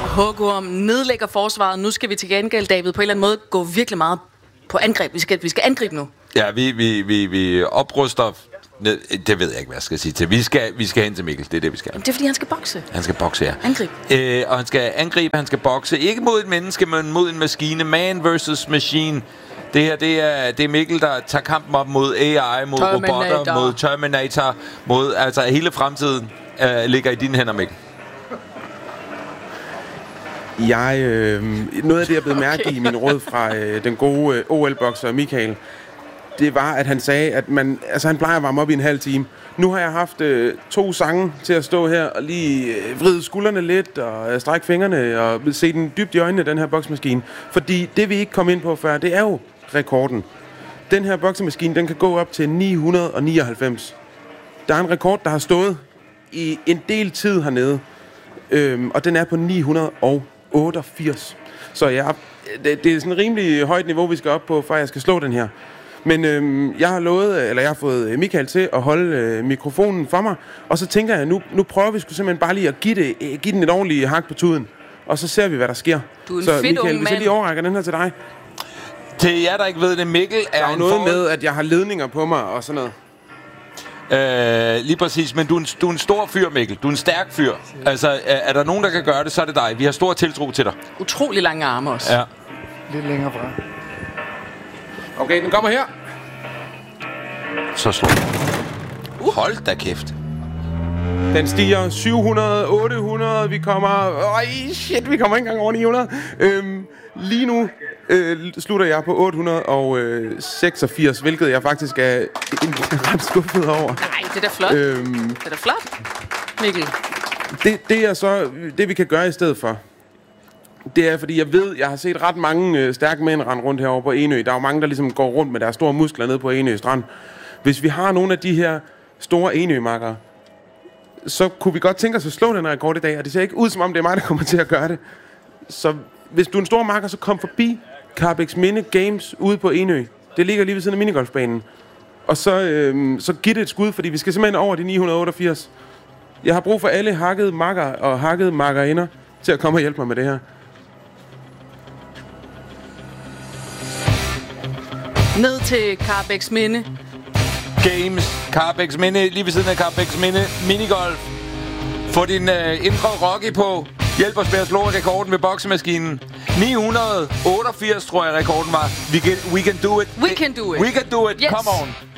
Hågorm nedlægger forsvaret. Nu skal vi til gengæld, David, på en eller anden måde gå virkelig meget på angreb. Vi skal angribe nu. Ja, vi opruster. Det ved jeg ikke, hvad jeg skal sige til. Vi skal hen til Mikkel. Det er det, vi skal. Jamen, det er, fordi han skal bokse. Han skal bokse, ja. Angrib. Og han skal angribe, han skal bokse. Ikke mod et menneske, men mod en maskine. Man versus machine. Det her, det er Mikkel, der tager kampen op mod AI, mod robotter, mod Terminator, mod altså hele fremtiden ligger i dine hænder, Mikkel. Noget af det, jeg blev mærke i min råd fra den gode OL-bokser Michael, det var, at han sagde, at han plejer at varme op i en halv time. Nu har jeg haft 2 sange til at stå her og lige vride skuldrene lidt og strække fingrene og se den dybt i øjnene, den her boksemaskine. Fordi det, vi ikke kom ind på før, det er jo rekorden. Den her boksemaskine, den kan gå op til 999. Der er en rekord, der har stået i en del tid hernede, og den er på 988. Så det er sådan et rimelig højt niveau, vi skal op på, for jeg skal slå den her. Men jeg har fået Michael til at holde mikrofonen for mig, og så tænker jeg, nu prøver vi simpelthen bare lige at give den et ordentligt hak på tuden, og så ser vi, hvad der sker. Du er en så fedt Michael, ung hvis jeg lige overrækker den her til dig. Til jer, der ikke ved det, Mikkel er der er noget med, at jeg har ledninger på mig og sådan noget. Lige præcis, men du er en stor fyr, Mikkel. Du er en stærk fyr. Altså, er der nogen, der kan gøre det, så er det dig. Vi har stor tiltro til dig. Utrolig lange arme også. Ja. Lidt længere fra. Okay, den kommer her. Så slå. Hold da kæft. Den stiger 700, 800, vi kommer ikke engang over 900. Lige nu slutter jeg på 886, hvilket jeg faktisk er ret skuffet over. Nej, det er da flot. Det er da flot, Mikkel. Det vi kan gøre i stedet for, det er, fordi jeg har set ret mange stærke mænd rende rundt herovre på Enø. Der er jo mange, der ligesom går rundt med deres store muskler nede på Enø Strand. Hvis vi har nogle af de her store Enø-makkere, så kunne vi godt tænke os at slå den rekord i dag, og det ser ikke ud, som om det er mig, der kommer til at gøre det. Så hvis du er en stor makker, så kom forbi Karrebæksminde Games ude på Enø. Det ligger lige ved siden af minigolfbanen. Og så giv det et skud, fordi vi skal simpelthen over de 988. Jeg har brug for alle hakkede makker og hakkede makkerinder til at komme og hjælpe mig med det her. Ned til Karrebæksminde Games, Karrebæksminde, lige ved siden af Karrebæksminde, minigolf. Få din indre Rocky på. Hjælp os med at slå rekorden ved boksemaskinen. 988, tror jeg, rekorden var. We can do it. We can do it. We can do it. Yes. Come on.